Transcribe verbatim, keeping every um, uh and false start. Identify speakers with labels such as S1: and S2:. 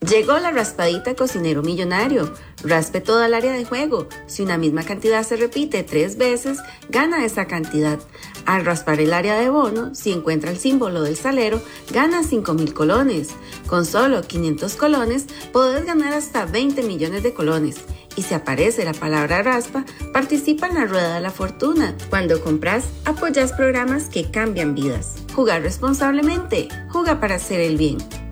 S1: Llegó la raspadita Cocinero Millonario. Raspe toda el área de juego. Si una misma cantidad se repite tres veces, gana esa cantidad. Al raspar el área de bono, si encuentra el símbolo del salero, gana cinco mil colones. Con solo quinientos colones, podés ganar hasta veinte millones de colones. Y si aparece la palabra raspa, participa en la rueda de la fortuna. Cuando compras, apoyas programas que cambian vidas. Jugar responsablemente. Juega para hacer el bien.